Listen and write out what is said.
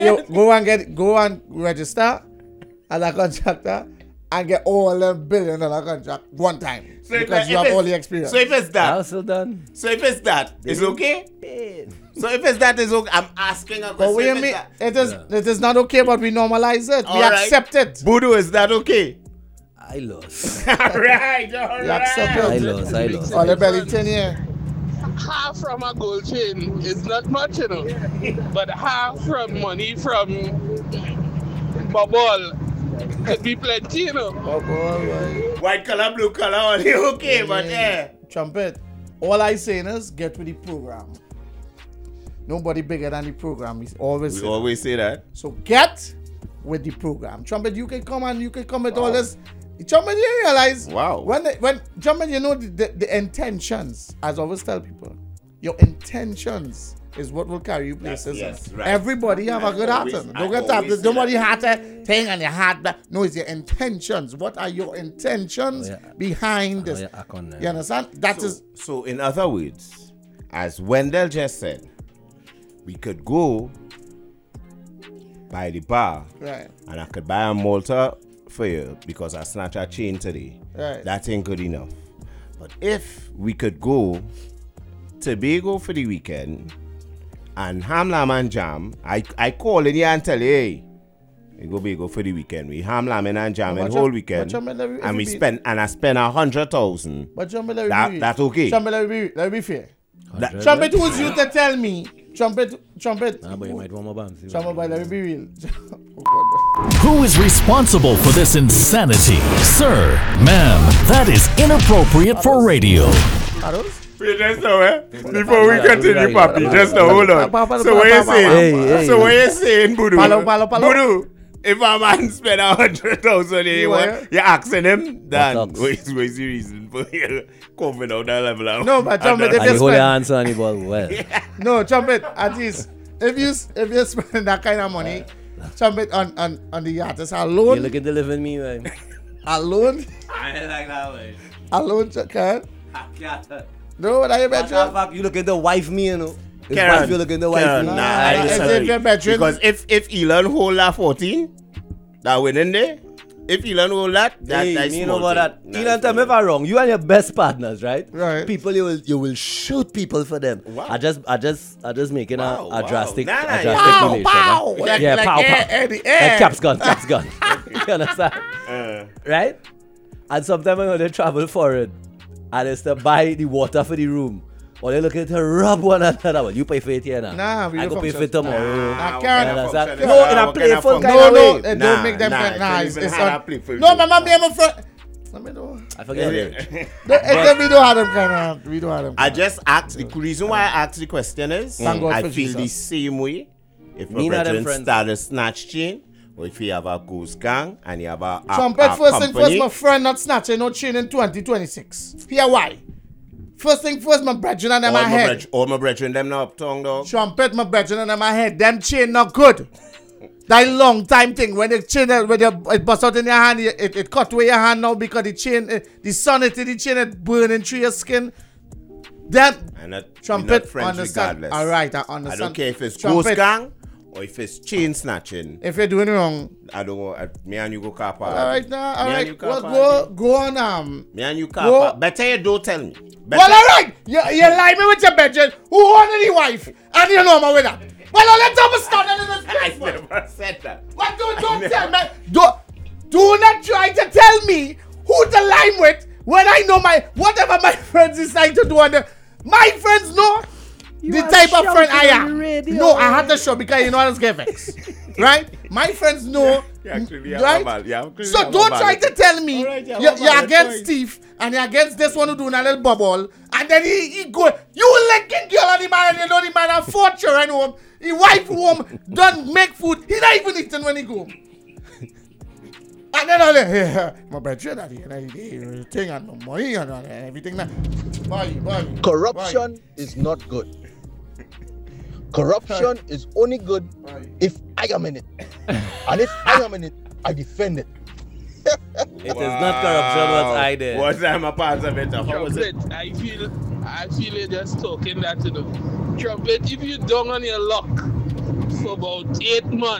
You go and register as a contractor and get all the $1 billion contract one time. So because you have all the experience. So if it's that, Also done. so if it's that, it's okay? So if it's that, it's okay. I'm asking a question. But we mean, it is not okay, but we normalize it. We accept it. Budu, is that okay? I lost. All right. We accept I it. lost. All the belly 10 here. Half from a gold chain is not much, you know. But half from money from bubble could be plenty, you know. White color, blue color, only okay, but yeah. Trumpet. All I saying is get with the program. Nobody bigger than the program. We always say that. So get with the program. Trumpet, you can come with all this. Trumpet, you realize when Trumpet, you know the intentions, as I always tell people, your intentions is what will carry you places. Yes, right. Everybody have a good heart. Don't get that. Nobody heart thing and your heart. No, it's your intentions. What are your intentions behind this? You understand? So in other words, as Wendell just said, we could go by the bar, right, and I could buy a Malta for you because I snatched a chain today. Right. That ain't good enough. But if we could go to Tobago for the weekend and ham lamb and jam, I call in here and tell you, hey, we go Tobago for the weekend. We ham lamb and jam the whole weekend, and I spend 100,000. But that's okay. Trumpet, let me be fair. Trumpet, who's you to tell me? Trumpet. But you might want more bumps. Trumpet, let me be real. Who is responsible for this insanity? Sir, ma'am, that is inappropriate for radio. Wait, just now, before we continue, Papi, just now, hold on. So what you saying? So what you saying, Budu? Budu, if a man spend 100,000, you asking him, then what's the reason for you coming out that level? No, but Trumpet, if you hold your answer on the ball well. No, Trumpet, at least if you spend that kind of money, Trumpet on the artist alone. You looking to live in me, man. Alone. I ain't like that way. Alone, can. No, what are you bedroom? You looking to wife me, you know. Karen, you looking to wife me. Because if Elon hold that 14, that win in there. If Elon hold that's you know about that. Elon, tell me if I'm wrong. You are your best partners, right? Right. People, you will shoot people for them. Wow. I just making a drastic Pow, relation. pow. Pow. Like caps gun. You understand? Right? And sometimes when they travel foreign, and it's to buy the water for the room, or they're looking to rub one another. Well, you pay for it here now. Nah, we I don't go pay function. for it tomorrow. No, in a playful kind of way. Don't make them nice. No, my mom be my friend. Let me know. I forget it. We don't have them kind of. I just asked. The reason why I asked the question is I feel the same way. If my brethren start a snatch chain, or if you have a ghost gang and you have a Trumpet, first thing first, my friend not snatching no chain in 2026. Here why? First thing first, my brethren and my head. All my brethren them not up tongue though. Trumpet, my brethren and my head. Them chain not good. That long time thing when the chain it bust out in your hand, it cut away your hand now because the chain, the sun it the chain it burning through your skin. That Trumpet understand. All right, I understand. I don't care if it's ghost gang or if it's chain snatching. If you're doing wrong, I don't know. Me and you go car park. All right, now, all right. Well, go on. Me and you car park. Better you don't tell me. Well, all right. You lie me with your bedroom. Who wanted the wife? And you know my with that. Well, let's have a start in this place. I never said that. What don't tell me. Do not try to tell me who to lie with when I know whatever my friends decide to do. My friends know. The type of friend I am. No, I had to show because you know I was get vexed. Right? My friends know. Right? So don't try to tell me you're against Steve and you're against this one who doing a little bubble and then he go, you licking girl on the man and you know the man have 4 children home. He wife home, don't make food. He not even eating when he go. And then all my brother that he thing and no money and everything. Boy. Corruption is not good. Corruption is only good if I am in it. And if I am in it, I defend it. It is not corruption what I did. What I'm a part of it? How was it? I feel it just talking that, you know. Trumpet, if you don't on your luck, for about 8 months.